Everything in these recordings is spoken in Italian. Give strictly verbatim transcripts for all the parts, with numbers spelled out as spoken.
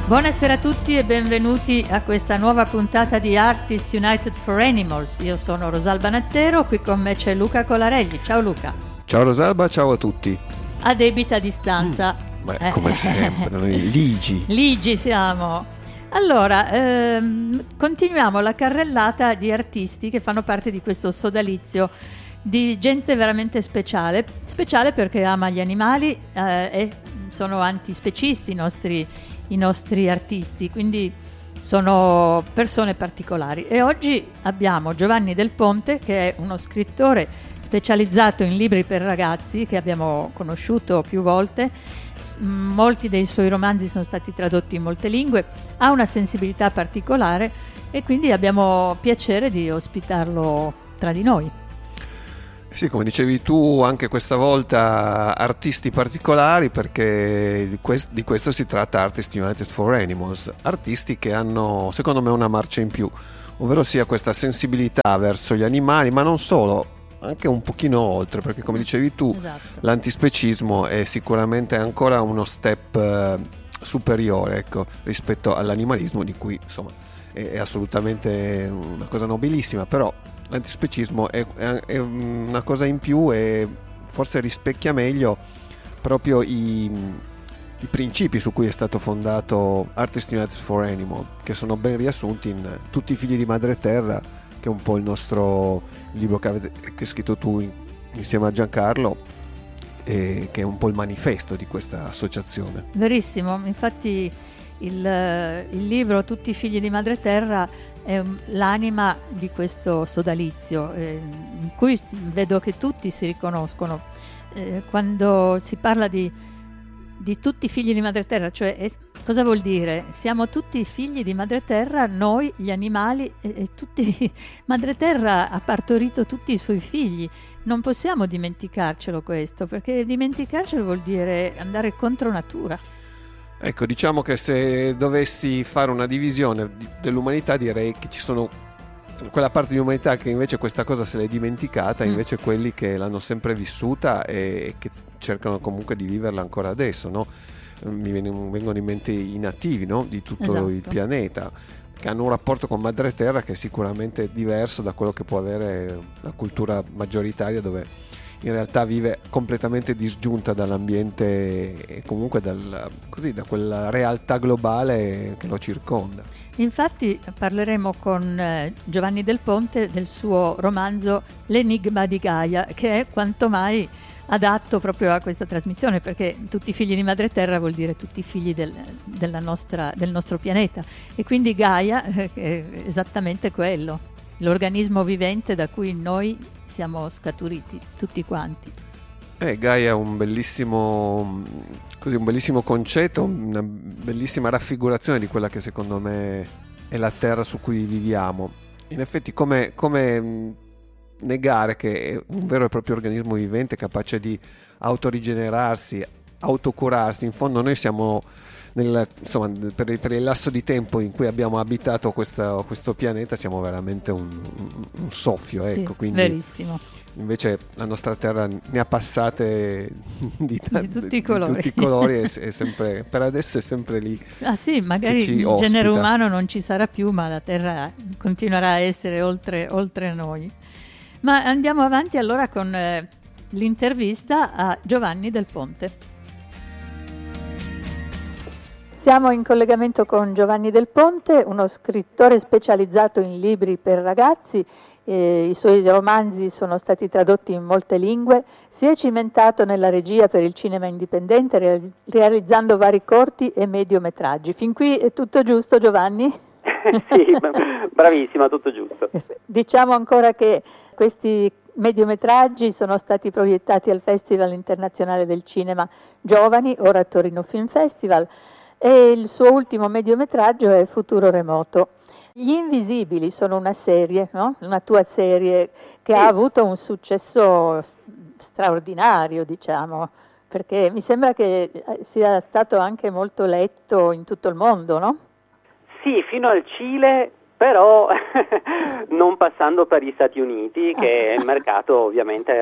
Buonasera a tutti e benvenuti a questa nuova puntata di Artists United for Animals. Io sono Rosalba Nattero, qui con me c'è Luca Colarelli. Ciao Luca. Ciao Rosalba, ciao a tutti. A debita distanza. Mm, beh, come sempre, noi ligi. Ligi siamo. Allora, ehm, continuiamo la carrellata di artisti che fanno parte di questo sodalizio di gente veramente speciale. Speciale perché ama gli animali eh, e sono antispecisti i nostri i nostri artisti, quindi sono persone particolari. E oggi abbiamo Giovanni Del Ponte, che è uno scrittore specializzato in libri per ragazzi che abbiamo conosciuto più volte. Molti dei suoi romanzi sono stati tradotti in molte lingue, ha una sensibilità particolare e quindi abbiamo piacere di ospitarlo tra di noi. Sì, come dicevi tu, anche questa volta artisti particolari, perché di, quest- di questo si tratta Artists United for Animals, artisti che hanno secondo me una marcia in più, ovvero sia questa sensibilità verso gli animali, ma non solo, anche un pochino oltre, perché come dicevi tu, esatto, l'antispecismo è sicuramente ancora uno step eh, superiore, ecco, rispetto all'animalismo, di cui insomma è, è assolutamente una cosa nobilissima, però l'antispecismo è, è, è una cosa in più e forse rispecchia meglio proprio i, i principi su cui è stato fondato Artists United for Animals, che sono ben riassunti in Tutti i figli di Madre Terra, che è un po' il nostro libro che, avete, che hai scritto tu in, insieme a Giancarlo, e che è un po' il manifesto di questa associazione. Verissimo, infatti il, il libro Tutti i figli di Madre Terra è l'anima di questo sodalizio, eh, in cui vedo che tutti si riconoscono. Eh, quando si parla di, di tutti i figli di Madre Terra, cioè eh, cosa vuol dire? Siamo tutti figli di Madre Terra, noi gli animali, e, e tutti, Madre Terra ha partorito tutti i suoi figli. Non possiamo dimenticarcelo questo, perché dimenticarcelo vuol dire andare contro natura. Ecco, diciamo che se dovessi fare una divisione dell'umanità, direi che ci sono quella parte di umanità che invece questa cosa se l'è dimenticata, mm. invece quelli che l'hanno sempre vissuta e che cercano comunque di viverla ancora adesso, no? Mi vengono in mente i nativi, no? Di tutto esatto. il pianeta, che hanno un rapporto con Madre Terra che è sicuramente diverso da quello che può avere la cultura maggioritaria, dove in realtà vive completamente disgiunta dall'ambiente e comunque dal, così, da quella realtà globale che lo circonda. Infatti parleremo con eh, Giovanni Del Ponte del suo romanzo L'enigma di Gaia, che è quanto mai adatto proprio a questa trasmissione, perché tutti i figli di Madre Terra vuol dire tutti i figli del, della nostra, del nostro pianeta, e quindi Gaia eh, è esattamente quello, l'organismo vivente da cui noi siamo scaturiti tutti quanti. Eh, Gaia è un bellissimo, così, un bellissimo concetto, una bellissima raffigurazione di quella che secondo me è la terra su cui viviamo. In effetti, come, come negare che è un vero e proprio organismo vivente capace di autorigenerarsi, autocurarsi? In fondo noi siamo nel, insomma, per il, per il lasso di tempo in cui abbiamo abitato questa, questo pianeta, siamo veramente un, un, un soffio, ecco. Sì, quindi verissimo. Invece la nostra terra ne ha passate di, t- di tutti i colori, di tutti i colori e è sempre, per adesso è sempre lì. Ah sì, magari il ospita. Genere umano non ci sarà più, ma la terra continuerà a essere oltre, oltre noi. Ma andiamo avanti allora con eh, l'intervista a Giovanni Del Ponte. Siamo in collegamento con Giovanni Del Ponte, uno scrittore specializzato in libri per ragazzi. Eh, I suoi romanzi sono stati tradotti in molte lingue, si è cimentato nella regia per il cinema indipendente, reali- realizzando vari corti e mediometraggi. Fin qui è tutto giusto, Giovanni? Sì, bravissima, tutto giusto. Diciamo ancora che questi mediometraggi sono stati proiettati al Festival Internazionale del Cinema Giovani, ora a Torino Film Festival, e il suo ultimo mediometraggio è Futuro Remoto. Gli Invisibili sono una serie, no? Una tua serie che sì. ha avuto un successo straordinario, diciamo, perché mi sembra che sia stato anche molto letto in tutto il mondo, no? Sì, fino al Cile, però non passando per gli Stati Uniti, che è il mercato ovviamente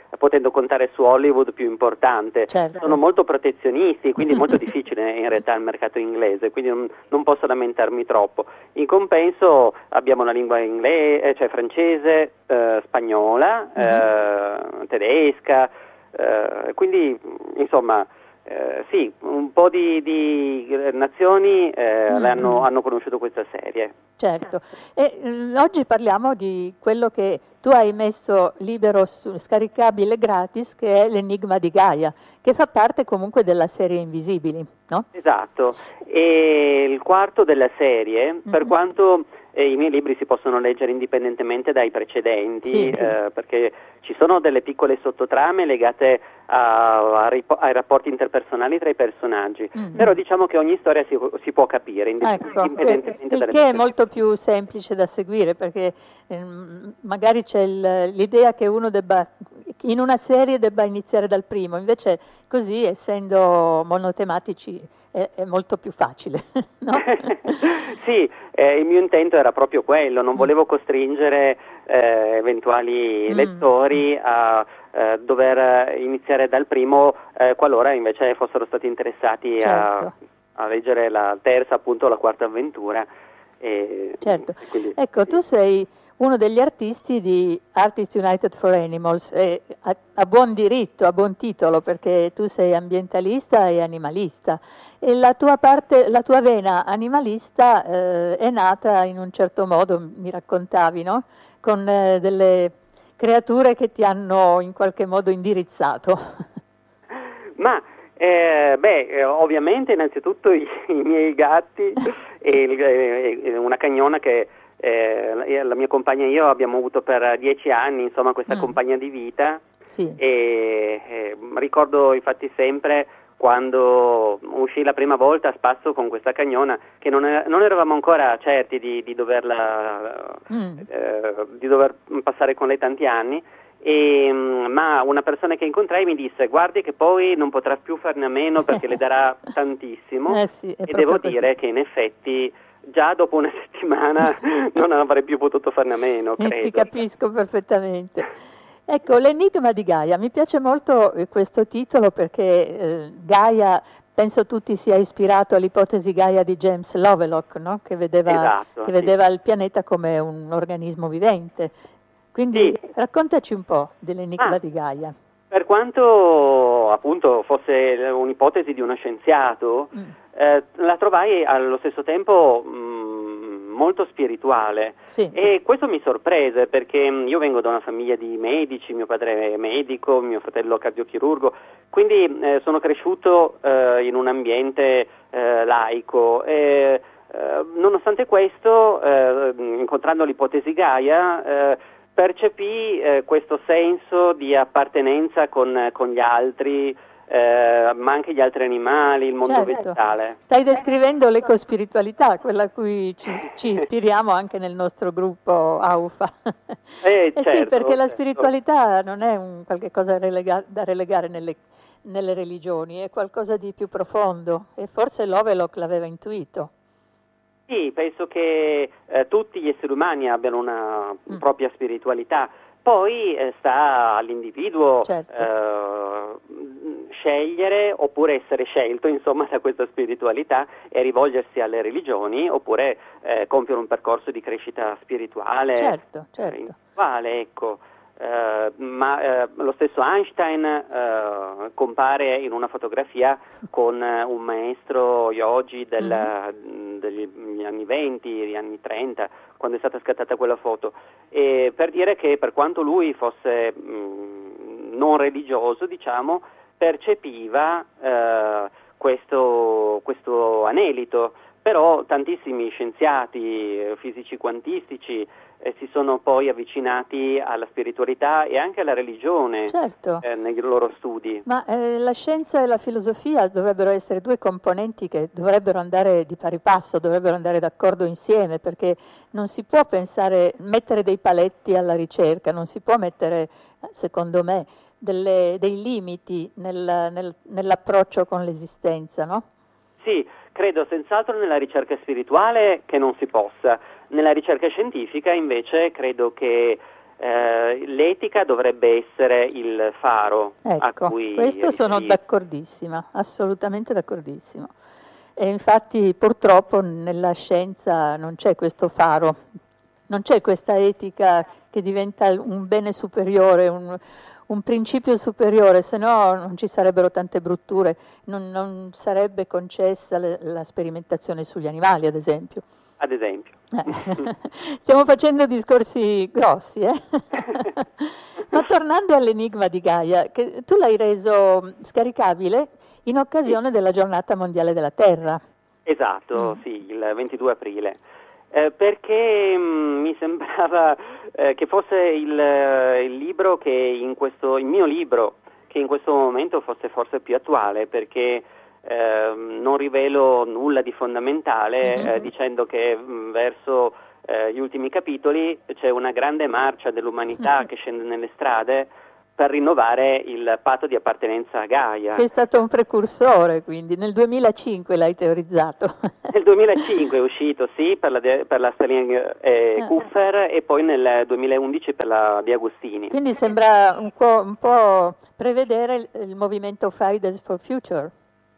potendo contare su Hollywood più importante. Certo. Sono molto protezionisti, quindi è molto difficile in realtà il mercato inglese, quindi non, non posso lamentarmi troppo. In compenso abbiamo la lingua inglese, cioè francese, eh, spagnola, Mhm. eh, tedesca, eh, quindi insomma eh, sì, un po' di, di nazioni eh, Mm, le hanno, mm. hanno conosciuto questa serie. Certo, e eh, oggi parliamo di quello che tu hai messo libero, su, scaricabile gratis, che è l'Enigma di Gaia, che fa parte comunque della serie Invisibili, no? Esatto, e il quarto della serie, per Mhm. quanto eh, i miei libri si possono leggere indipendentemente dai precedenti, Sì. eh, perché ci sono delle piccole sottotrame legate a- a ripo- ai rapporti interpersonali tra i personaggi, Mhm. però diciamo che ogni storia si, si può capire indip- Ecco, che, indipendentemente il dalle che è precedenti. molto più semplice da seguire, perché ehm, magari c'è il- l'idea che uno debba, in una serie debba iniziare dal primo, invece così, essendo monotematici, è, è molto più facile, no? Sì, eh, il mio intento era proprio quello, non Mm. volevo costringere eh, eventuali Mm, lettori a eh, dover iniziare dal primo eh, qualora invece fossero stati interessati a, Certo. a leggere la terza, appunto la quarta avventura. E, Certo, e quindi, ecco, sì. tu sei uno degli artisti di Artists United for Animals, e a, a buon diritto, a buon titolo, perché tu sei ambientalista e animalista, e la tua parte, la tua vena animalista eh, è nata in un certo modo, mi raccontavi, no? Con eh, delle creature che ti hanno in qualche modo indirizzato. Ma eh, beh, eh, ovviamente innanzitutto i, i miei gatti e, il- e- e una cagnona che eh, la, la mia compagna e io abbiamo avuto per dieci anni, insomma, questa Mm. compagnia di vita. Sì. E, e ricordo infatti sempre quando uscì la prima volta a spasso con questa cagnona che non, e- non eravamo ancora certi di, di doverla Mm. eh, di dover passare con lei tanti anni. E, mm, ma una persona che incontrai mi disse: guardi che poi non potrà più farne a meno perché le darà tantissimo. Eh sì, è E proprio devo così. dire che in effetti già dopo una settimana non avrei più potuto farne a meno, Eh, credo. Ti capisco perfettamente. Ecco, l'enigma di Gaia, mi piace molto eh, questo titolo perché eh, Gaia, penso tutti sia ispirato all'ipotesi Gaia di James Lovelock, no? Che vedeva, Esatto, che sì. vedeva il pianeta come un organismo vivente. Quindi Sì. raccontaci un po' dell'enigma Ah. di Gaia. Per quanto appunto fosse un'ipotesi di uno scienziato, Mm. eh, la trovai allo stesso tempo mh, molto spirituale. Sì. E questo mi sorprese perché mh, io vengo da una famiglia di medici, mio padre è medico, mio fratello cardiochirurgo, quindi eh, sono cresciuto eh, in un ambiente eh, laico. E, eh, nonostante questo, eh, incontrando l'ipotesi Gaia, eh, percepì eh, questo senso di appartenenza con, con gli altri, eh, ma anche gli altri animali, il mondo Certo. vegetale. Stai descrivendo l'ecospiritualità, quella a cui ci, ci ispiriamo anche nel nostro gruppo A U F A. Eh, Eh sì, certo, perché la certo. spiritualità non è un qualche cosa relega- da relegare nelle, nelle religioni, è qualcosa di più profondo e forse Lovelock l'aveva intuito. Sì, penso che eh, tutti gli esseri umani abbiano una Mm. propria spiritualità, poi eh, sta all'individuo Certo. eh, scegliere oppure essere scelto insomma da questa spiritualità e rivolgersi alle religioni oppure eh, compiere un percorso di crescita spirituale, Certo, eh, certo. individuale, ecco. Eh, ma eh, lo stesso Einstein eh, compare in una fotografia con eh, un maestro yogi del, Mhm. degli anni venti, degli anni trenta, quando è stata scattata quella foto, e per dire che per quanto lui fosse mh, non religioso, diciamo, percepiva eh, questo, questo anelito. Però tantissimi scienziati, eh, fisici quantistici, eh, si sono poi avvicinati alla spiritualità e anche alla religione Certo. eh, nei loro studi. Ma eh, la scienza e la filosofia dovrebbero essere due componenti che dovrebbero andare di pari passo, dovrebbero andare d'accordo insieme, perché non si può pensare, mettere dei paletti alla ricerca, non si può mettere, secondo me, delle- dei limiti nel- nel- nell'approccio con l'esistenza, no? Sì, credo senz'altro nella ricerca spirituale che non si possa. Nella ricerca scientifica invece credo che eh, l'etica dovrebbe essere il faro ecco, a cui questo sono riferire. D'accordissima, assolutamente d'accordissimo. E infatti purtroppo nella scienza non c'è questo faro, non c'è questa etica che diventa un bene superiore, un, un principio superiore, se no non ci sarebbero tante brutture, non, non sarebbe concessa le, la sperimentazione sugli animali, ad esempio. Ad esempio. Eh. Stiamo facendo discorsi grossi, eh? Ma tornando all'enigma di Gaia, che tu l'hai reso scaricabile in occasione della giornata mondiale della Terra. Esatto, Mm. sì, il ventidue aprile. Eh, perché mh, mi sembrava eh, che fosse il, eh, il libro che in questo, il mio libro, che in questo momento fosse forse più attuale, perché eh, non rivelo nulla di fondamentale Mm-hmm. eh, dicendo che mh, verso eh, gli ultimi capitoli c'è una grande marcia dell'umanità Mm-hmm. che scende nelle strade per rinnovare il patto di appartenenza a Gaia. Sei stato un precursore, quindi nel duemilacinque l'hai teorizzato. Nel duemilacinque è uscito, sì, per la, de- per la Sterling eh, Kuffer e poi nel duemilaundici per la De Agostini. Quindi sembra un po', un po' prevedere il, il movimento Fridays for Future.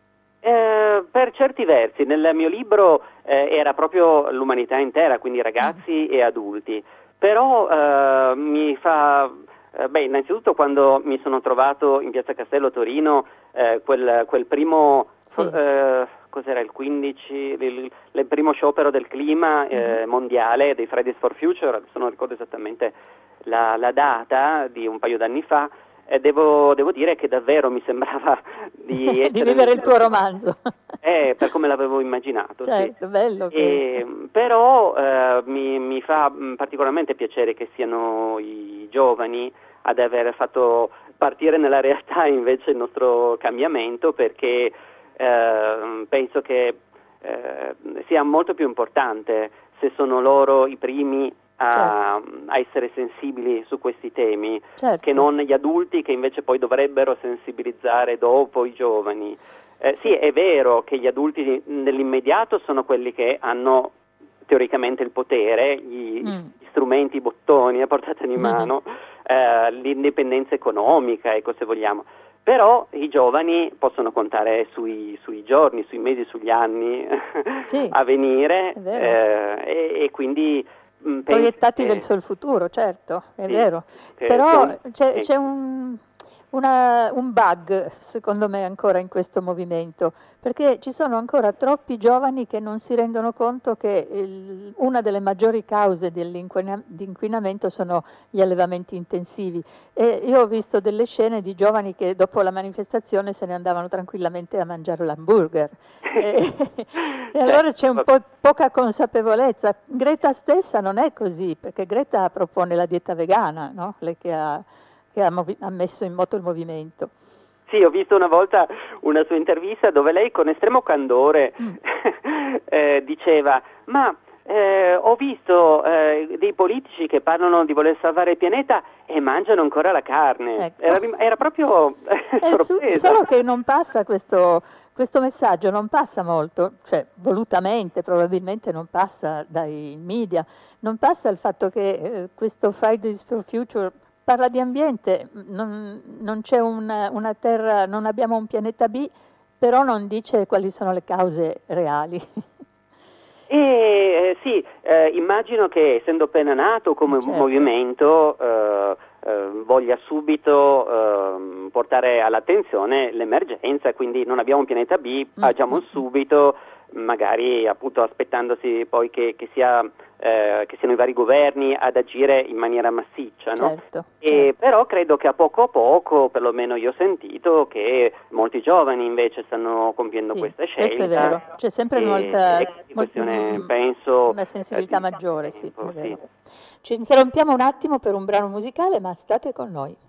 Eh, per certi versi, nel mio libro eh, era proprio l'umanità intera, quindi ragazzi mm. e adulti, però eh, mi fa... Eh, beh, innanzitutto quando mi sono trovato in Piazza Castello Torino, eh, quel, quel primo... Sì. Eh, cos'era il quindici, il, il primo sciopero del clima eh, mm-hmm. mondiale dei Fridays for Future, adesso non ricordo esattamente la, la data, di un paio d'anni fa, e devo, devo dire che davvero mi sembrava di, di vivere il tuo romanzo. Eh, per come l'avevo immaginato. Certo, sì. bello e, però eh, mi, mi fa particolarmente piacere che siano i giovani ad aver fatto partire nella realtà invece il nostro cambiamento, perché eh, penso che eh, sia molto più importante se sono loro i primi a, certo. a essere sensibili su questi temi, certo. che non gli adulti che invece poi dovrebbero sensibilizzare dopo i giovani. Eh, sì, è vero che gli adulti nell'immediato sono quelli che hanno teoricamente il potere, gli, mm. gli strumenti, i bottoni a portata di mano, mm-hmm. eh, l'indipendenza economica, ecco, se vogliamo. Però i giovani possono contare sui, sui giorni, sui mesi, sugli anni sì, a venire eh, e, e quindi mh, proiettati che... verso il futuro, certo, è sì, vero. Però c'è, un... c'è, c'è un, una, un bug, secondo me, ancora in questo movimento, perché ci sono ancora troppi giovani che non si rendono conto che il, una delle maggiori cause dell'inquinamento sono gli allevamenti intensivi. E io ho visto delle scene di giovani che dopo la manifestazione se ne andavano tranquillamente a mangiare l'hamburger. e, e allora c'è un po' poca consapevolezza. Greta stessa non è così, perché Greta propone la dieta vegana, no? Lei che ha, che ha, movi- ha messo in moto il movimento. Sì, ho visto una volta una sua intervista dove lei con estremo candore mm. eh, diceva ma eh, ho visto eh, dei politici che parlano di voler salvare il pianeta e mangiano ancora la carne. Ecco. Era, era proprio sorpresa. Solo che non passa questo, questo messaggio, non passa molto, cioè volutamente probabilmente non passa dai media, non passa il fatto che eh, questo Fridays for Future parla di ambiente, non, non c'è una, una terra, non abbiamo un pianeta B, però non dice quali sono le cause reali. E, eh, sì, eh, immagino che essendo appena nato come certo. movimento eh, eh, voglia subito eh, portare all'attenzione l'emergenza, quindi non abbiamo un pianeta B, mm. agiamo subito, magari appunto aspettandosi poi che, che, sia, eh, che siano i vari governi ad agire in maniera massiccia, no? Certo, e, certo. Però credo che a poco a poco, perlomeno io ho sentito che molti giovani invece stanno compiendo sì, questa scelta. Questo è vero, c'è sempre e, molta e questione, mol- penso, una sensibilità eh, maggiore, sì, tempo, è vero. sì. Ci interrompiamo un attimo per un brano musicale, ma state con noi.